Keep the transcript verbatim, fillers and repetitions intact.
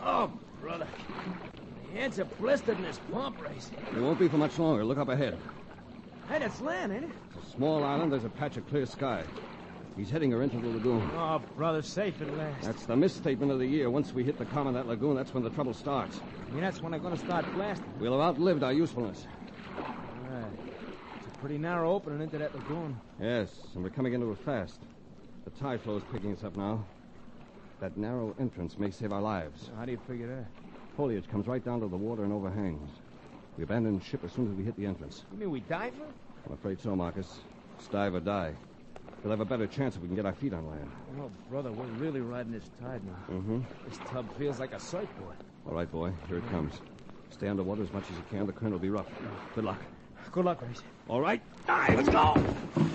Oh, brother. The hands are blistered in this pump race. It won't be for much longer. Look up ahead. Hey, that's land, ain't it? It's a small island. There's a patch of clear sky. He's heading her into the lagoon. Oh, brother, safe at last. That's the misstatement of the year. Once we hit the calm of that lagoon, that's when the trouble starts. I mean, that's when they're going to start blasting. We'll have outlived our usefulness. Right. It's a pretty narrow opening into that lagoon. Yes, and we're coming into it fast. The tide flow's picking us up now. That narrow entrance may save our lives. How do you figure that? Foliage comes right down to the water and overhangs. We abandon ship as soon as we hit the entrance. You mean we dive for it? I'm afraid so, Marcus. It's dive or die. We'll have a better chance if we can get our feet on land. Oh, brother, we're really riding this tide now. Mm-hmm. This tub feels like a surfboard. All right, boy. Here it comes. Stay underwater as much as you can. The current will be rough. Good luck. Good luck, Grace. All right. Dive. Let's go.